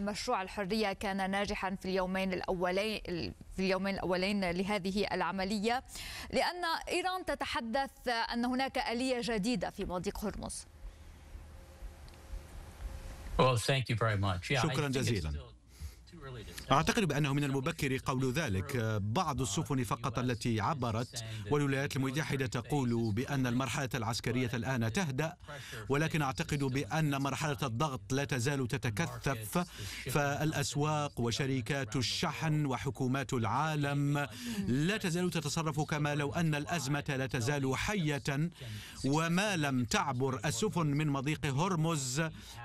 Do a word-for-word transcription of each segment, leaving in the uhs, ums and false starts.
مشروع الحرية كان ناجحا في اليومين الأولين في اليومين الأولين لهذه العملية، لأن إيران تتحدث أن هناك آلية جديدة في مضيق هرمز؟ شكرا جزيلا. أعتقد بأنه من المبكر قول ذلك. بعض السفن فقط التي عبرت، والولايات المتحدة تقول بأن المرحلة العسكرية الآن تهدأ، ولكن أعتقد بأن مرحلة الضغط لا تزال تتكثف، فالأسواق وشركات الشحن وحكومات العالم لا تزال تتصرف كما لو أن الأزمة لا تزال حية، وما لم تعبر السفن من مضيق هرمز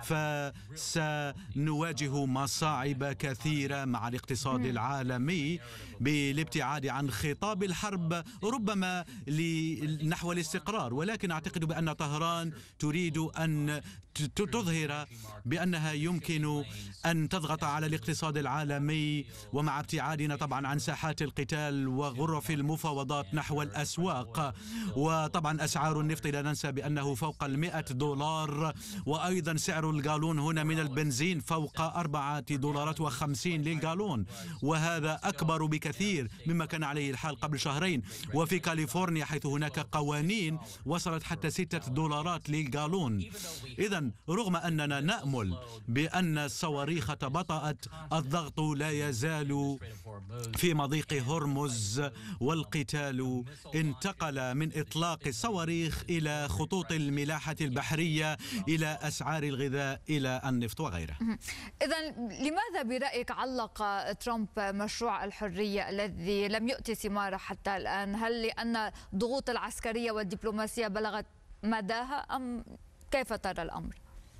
فسنواجه مصاعب كثيرة مع الاقتصاد العالمي بالابتعاد عن خطاب الحرب، ربما نحو الاستقرار. ولكن أعتقد بأن طهران تريد أن تظهر بأنها يمكن أن تضغط على الاقتصاد العالمي، ومع ابتعادنا طبعا عن ساحات القتال وغرف المفاوضات نحو الأسواق. وطبعا أسعار النفط لا ننسى بأنه فوق المئة دولار، وأيضا سعر الجالون هنا من البنزين فوق أربعة دولارات وخمسين للجالون، وهذا أكبر بكثير مما كان عليه الحال قبل شهرين. وفي كاليفورنيا حيث هناك قوانين وصلت حتى ستة دولارات للجالون. إذن رغم أننا نأمل بأن الصواريخ تبطأت، الضغط لا يزال في مضيق هرمز، والقتال انتقل من إطلاق الصواريخ إلى خطوط الملاحة البحرية إلى أسعار الغذاء إلى النفط وغيره. إذن لماذا برأيك علق ترامب مشروع الحرية الذي لم يؤتي ثماره حتى الآن؟ هل لأن الضغوط العسكرية والدبلوماسية بلغت مداها، أم كيف ترى الأمر؟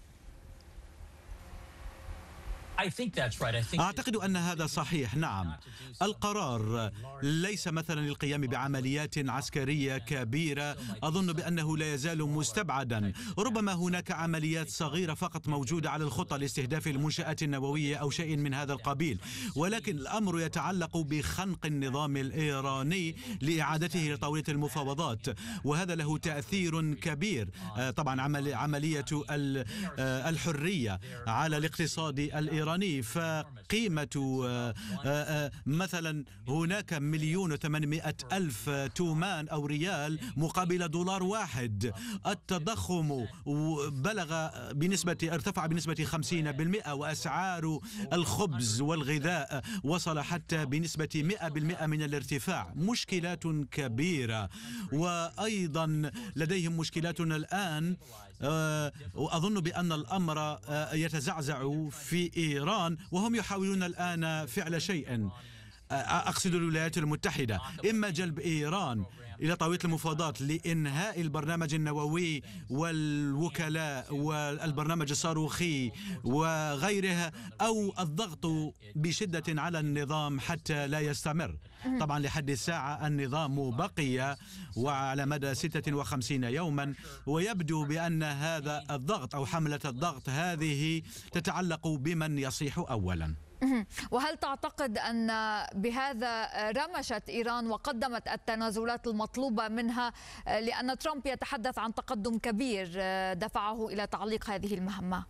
أعتقد أن هذا صحيح. نعم، القرار ليس مثلا للقيام بعمليات عسكرية كبيرة، أظن بأنه لا يزال مستبعدا. ربما هناك عمليات صغيرة فقط موجودة على الخطة لاستهداف المنشآت النووية أو شيء من هذا القبيل، ولكن الأمر يتعلق بخنق النظام الإيراني لإعادته لطاولة المفاوضات، وهذا له تأثير كبير. طبعا عملية الحرية على الاقتصاد الإيراني، فقيمة مثلا هناك مليون وثمانمائة ألف تومان أو ريال مقابل دولار واحد. التضخم بلغ بنسبة ارتفع بنسبة خمسين بالمئة، وأسعار الخبز والغذاء وصل حتى بنسبة مئة بالمئة من الارتفاع. مشكلات كبيرة، وأيضا لديهم مشكلات الآن. وأظن بأن الأمر يتزعزع في إيران، وهم يحاولون الآن فعل شيء، أقصد الولايات المتحدة، إما جلب إيران إلى طاولة المفاوضات لإنهاء البرنامج النووي والوكلاء والبرنامج الصاروخي وغيرها، أو الضغط بشدة على النظام حتى لا يستمر. طبعا لحد الساعة النظام بقي وعلى مدى ستة وخمسين يوما، ويبدو بأن هذا الضغط أو حملة الضغط هذه تتعلق بمن يصيح أولا. وهل تعتقد أن بهذا رمشت إيران وقدمت التنازلات المطلوبة منها، لأن ترامب يتحدث عن تقدم كبير دفعه إلى تعليق هذه المهمة؟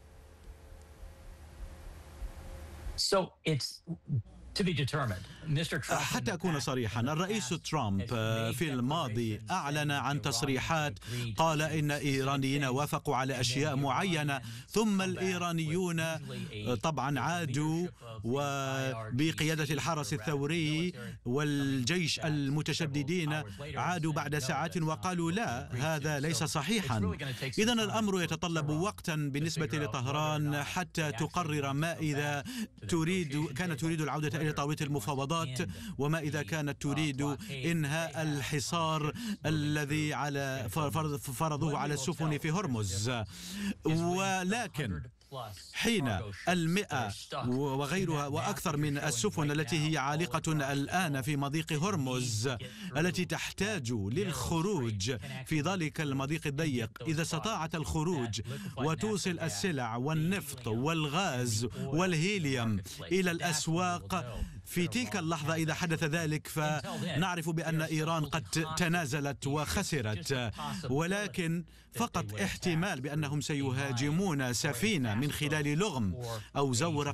So it's to be determined. حتى أكون صريحا، الرئيس ترامب في الماضي أعلن عن تصريحات قال إن إيرانيين وافقوا على أشياء معينة، ثم الإيرانيون طبعا عادوا وبقيادة الحرس الثوري والجيش المتشددين عادوا بعد ساعات وقالوا لا، هذا ليس صحيحا. إذن الأمر يتطلب وقتا بالنسبة لطهران حتى تقرر ما إذا تريد كانت تريد العودة إلى طاولة المفاوضات، وما إذا كانت تريد إنهاء الحصار الذي على فرضوه على السفن في هرمز. ولكن حين المئة وغيرها وأكثر من السفن التي هي عالقة الآن في مضيق هرمز التي تحتاج للخروج في ذلك المضيق الضيق، إذا استطاعت الخروج وتوصل السلع والنفط والغاز والهيليوم إلى الأسواق في تلك اللحظة، إذا حدث ذلك فنعرف بأن إيران قد تنازلت وخسرت، ولكن فقط احتمال بأنهم سيهاجمون سفينة من خلال لغم أو زورق